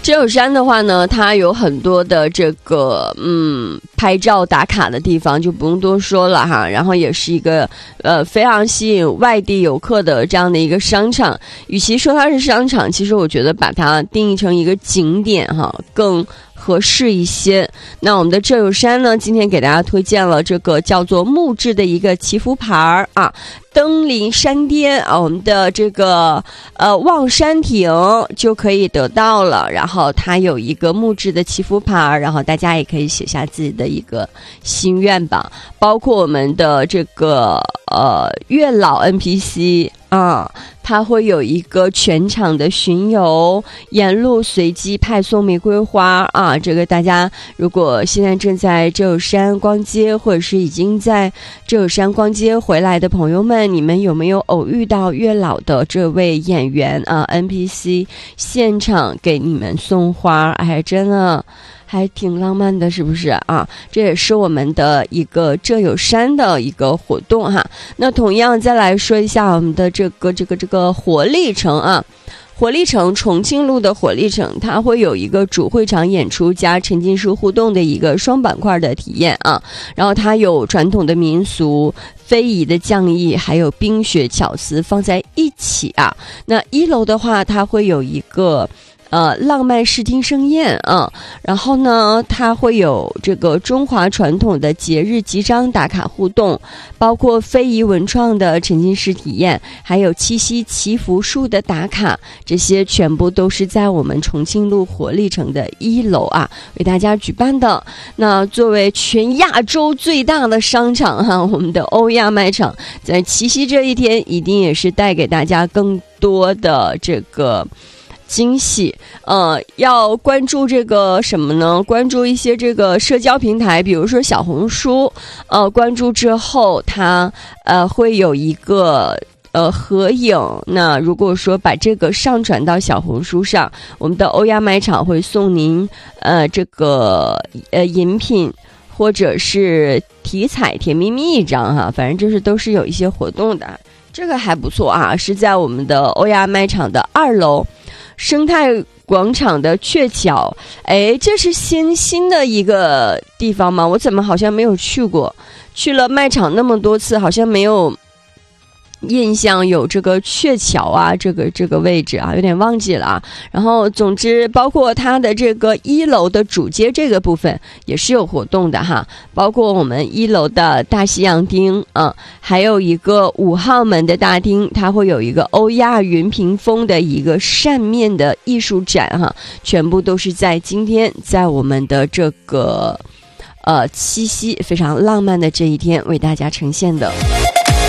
只有山的话呢，它有很多的这个拍照打卡的地方，就不用多说了哈。然后也是一个非常吸引外地游客的这样的一个商场。与其说它是商场，其实我觉得把它定义成一个景点哈更合适一些。那我们的浙有山呢，今天给大家推荐了这个叫做木质的一个祈福牌啊，登临山巅啊，我们的这个望山亭就可以得到了。然后它有一个木质的祈福牌，然后大家也可以写下自己的一个心愿吧。包括我们的这个月老 NPC 啊，它会有一个全场的巡游，沿路随机派送玫瑰花啊。这个大家如果现在正在浙有山逛街，或者是已经在浙有山逛街回来的朋友们，你们有没有偶遇到月老的这位演员啊 NPC 现场给你们送花？哎，真的还挺浪漫的，是不是啊？这也是我们的一个浙有山的一个活动哈。那同样再来说一下我们的这个活力城啊。活力城，重庆路的活力城，它会有一个主会场演出加沉浸式互动的一个双板块的体验啊。然后它有传统的民俗、非遗的匠艺，还有冰雪巧思放在一起啊。那一楼的话，它会有一个浪漫视听盛宴啊，然后呢，它会有这个中华传统的节日集章打卡互动，包括非遗文创的沉浸式体验，还有七夕祈福树的打卡，这些全部都是在我们重庆路活力城的一楼啊，为大家举办的。那作为全亚洲最大的商场哈，我们的欧亚卖场在七夕这一天，一定也是带给大家更多的这个惊喜。要关注这个什么呢？关注一些这个社交平台，比如说小红书，关注之后它会有一个合影。那如果说把这个上传到小红书上，我们的欧亚卖场会送您这个饮品或者是体彩甜蜜蜜一张哈，反正就是都是有一些活动的，这个还不错啊，是在我们的欧亚卖场的2楼生态广场的鹊桥。哎，这是新的一个地方吗？我怎么好像没有去过？去了卖场那么多次，好像没有印象有这个鹊桥啊，这个位置啊，有点忘记了啊。然后总之包括它的这个1楼的主街这个部分也是有活动的哈，包括我们1楼的大西洋厅啊，还有一个5号门的大厅，它会有一个欧亚云屏风的一个扇面的艺术展哈，全部都是在今天在我们的这个七夕非常浪漫的这一天为大家呈现的。